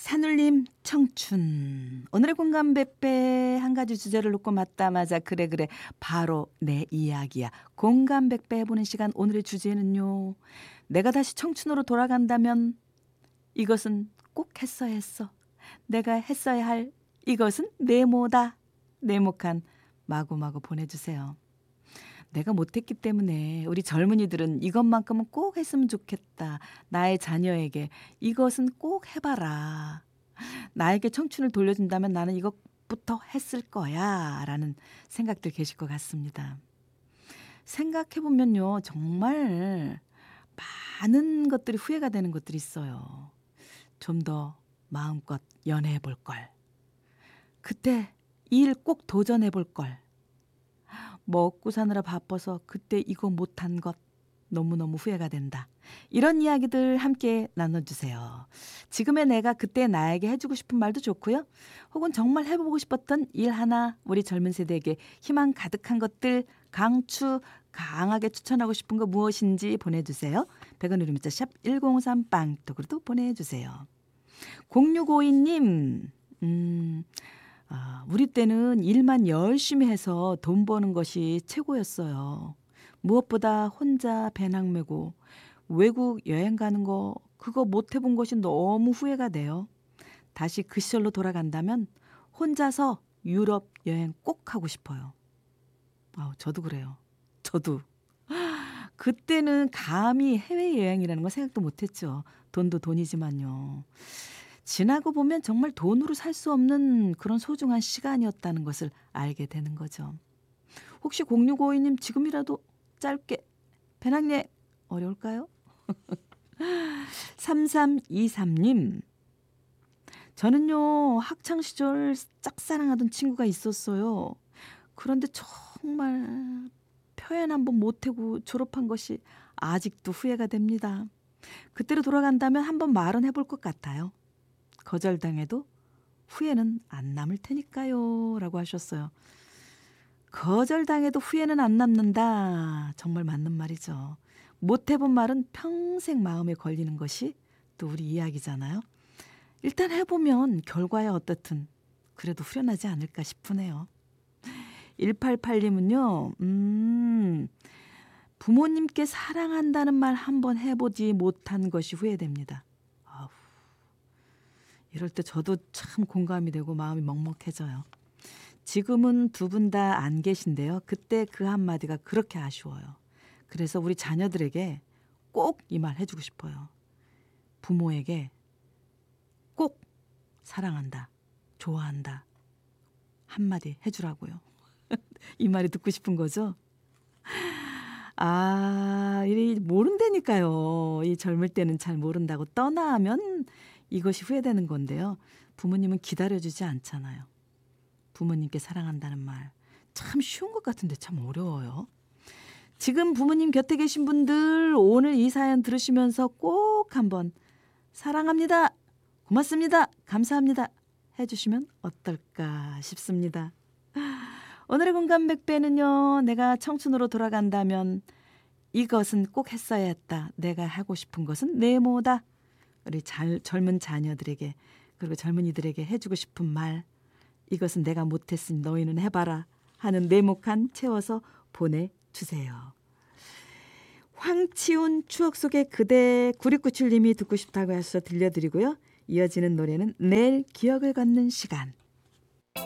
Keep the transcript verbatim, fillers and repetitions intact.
산울림 청춘. 오늘의 공감 백배 한 가지 주제를 놓고 맞다마자 그래 그래 바로 내 이야기야. 공감 백배 해보는 시간. 오늘의 주제는요. 내가 다시 청춘으로 돌아간다면 이것은 꼭 했어야 했어. 내가 했어야 할 이것은 네모다. 네모칸 마구마구 보내주세요. 내가 못했기 때문에 우리 젊은이들은 이것만큼은 꼭 했으면 좋겠다. 나의 자녀에게 이것은 꼭 해봐라. 나에게 청춘을 돌려준다면 나는 이것부터 했을 거야. 라는 생각들 계실 것 같습니다. 생각해보면요. 정말 많은 것들이 후회가 되는 것들이 있어요. 좀 더 마음껏 연애해볼 걸. 그때 일 꼭 도전해볼 걸. 먹고 사느라 바빠서 그때 이거 못한 것 너무너무 후회가 된다. 이런 이야기들 함께 나눠주세요. 지금의 내가 그때 나에게 해주고 싶은 말도 좋고요. 혹은 정말 해보고 싶었던 일 하나 우리 젊은 세대에게 희망 가득한 것들 강추 강하게 추천하고 싶은 거 무엇인지 보내주세요. 백 원 유료 문자 샵 일공삼 빵톡으로도 보내주세요. 공육오이 님 음... 아, 우리 때는 일만 열심히 해서 돈 버는 것이 최고였어요. 무엇보다 혼자 배낭 메고 외국 여행 가는 거 그거 못 해본 것이 너무 후회가 돼요. 다시 그 시절로 돌아간다면 혼자서 유럽 여행 꼭 하고 싶어요. 아, 저도 그래요. 저도. 그때는 감히 해외여행이라는 거 생각도 못했죠. 돈도 돈이지만요. 지나고 보면 정말 돈으로 살 수 없는 그런 소중한 시간이었다는 것을 알게 되는 거죠. 혹시 공육오이 님 지금이라도 짧게 배낭여행 어려울까요? 삼삼이삼 님 저는요 학창시절 짝사랑하던 친구가 있었어요. 그런데 정말 표현 한번 못하고 졸업한 것이 아직도 후회가 됩니다. 그때로 돌아간다면 한번 말은 해볼 것 같아요. 거절당해도 후회는 안 남을 테니까요. 라고 하셨어요. 거절당해도 후회는 안 남는다. 정말 맞는 말이죠. 못 해본 말은 평생 마음에 걸리는 것이 또 우리 이야기잖아요. 일단 해보면 결과야 어떻든 그래도 후련하지 않을까 싶으네요. 일팔팔 님은요. 음, 부모님께 사랑한다는 말 한번 해보지 못한 것이 후회됩니다. 아우. 이럴 때 저도 참 공감이 되고 마음이 먹먹해져요. 지금은 두 분 다 안 계신데요. 그때 그 한마디가 그렇게 아쉬워요. 그래서 우리 자녀들에게 꼭 이 말 해주고 싶어요. 부모에게 꼭 사랑한다, 좋아한다 한마디 해주라고요. 이 말이 듣고 싶은 거죠. 아, 이 모른다니까요. 이 젊을 때는 잘 모른다고 떠나면 이것이 후회되는 건데요. 부모님은 기다려주지 않잖아요. 부모님께 사랑한다는 말 참 쉬운 것 같은데 참 어려워요. 지금 부모님 곁에 계신 분들 오늘 이 사연 들으시면서 꼭 한번 사랑합니다. 고맙습니다. 감사합니다. 해주시면 어떨까 싶습니다. 오늘의 공감 백배는요. 내가 청춘으로 돌아간다면 이것은 꼭 했어야 했다. 내가 하고 싶은 것은 네모다. 우리 잘, 젊은 자녀들에게 그리고 젊은이들에게 해주고 싶은 말 이것은 내가 못했으니 너희는 해봐라 하는 네모칸 채워서 보내주세요. 황치훈 추억 속의 그대 구육구칠 님이 듣고 싶다고 해서 들려드리고요. 이어지는 노래는 내일 기억을 걷는 시간.